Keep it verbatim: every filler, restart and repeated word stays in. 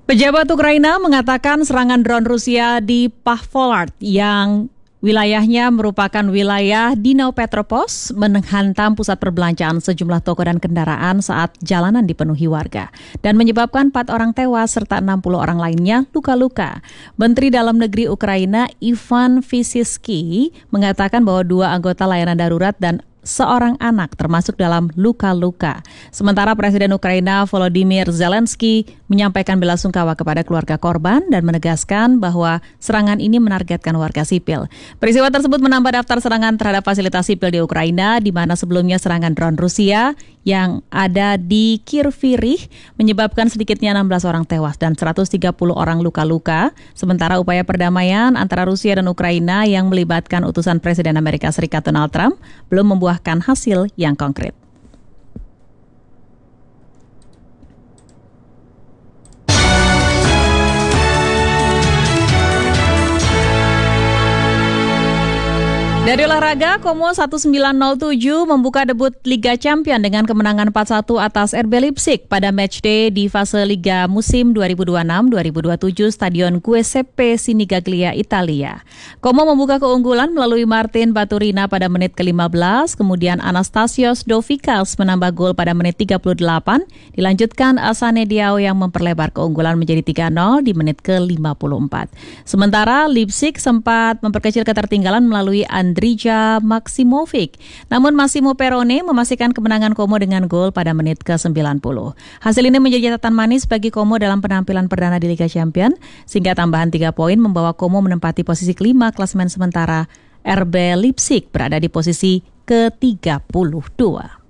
Pejabat Ukraina mengatakan serangan drone Rusia di Pavlohrad yang wilayahnya merupakan wilayah Dnipropetrovsk menghantam pusat perbelanjaan, sejumlah toko dan kendaraan saat jalanan dipenuhi warga dan menyebabkan empat orang tewas serta enam puluh orang lainnya luka-luka. Menteri Dalam Negeri Ukraina Ivan Vyshysky mengatakan bahwa dua anggota layanan darurat dan seorang anak termasuk dalam luka-luka. Sementara Presiden Ukraina Volodymyr Zelensky menyampaikan belasungkawa kepada keluarga korban dan menegaskan bahwa serangan ini menargetkan warga sipil. Peristiwa tersebut menambah daftar serangan terhadap fasilitas sipil di Ukraina, di mana sebelumnya serangan drone Rusia yang ada di Kryvyi menyebabkan sedikitnya enam belas orang tewas dan seratus tiga puluh orang luka-luka. Sementara upaya perdamaian antara Rusia dan Ukraina yang melibatkan utusan Presiden Amerika Serikat Donald Trump belum membuahkan hasil yang konkret. Dari olahraga, Como seribu sembilan ratus tujuh membuka debut Liga Champion dengan kemenangan empat satu atas R B Leipzig pada matchday di fase Liga musim dua ribu dua puluh enam dua ribu dua puluh tujuh Stadion Giuseppe Sinigaglia, Italia. Como membuka keunggulan melalui Martin Baturina pada menit ke lima belas, kemudian Anastasios Dovikas menambah gol pada menit tiga puluh delapan, dilanjutkan Asane Diao yang memperlebar keunggulan menjadi tiga nol di menit ke lima puluh empat. Sementara Leipzig sempat memperkecil ketertinggalan melalui Andrija Maksimovic. Namun Massimo Perrone memastikan kemenangan Como dengan gol pada menit ke sembilan puluh. Hasil ini menjadi catatan manis bagi Como dalam penampilan perdana di Liga Champion, sehingga tambahan tiga poin membawa Como menempati posisi kelima klasemen, sementara R B Leipzig berada di posisi ke tiga puluh dua.